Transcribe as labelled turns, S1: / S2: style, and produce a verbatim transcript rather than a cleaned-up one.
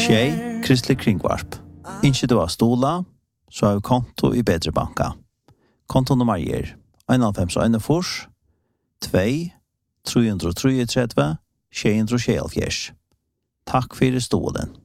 S1: Tjej, Kristelig Kringvarp. Ikke du har stola, så har vi konto i Bedre Banka. Kontonummer er en fem en fors, två, tre tre tre, tre, sju tre sju. Takk for stolen.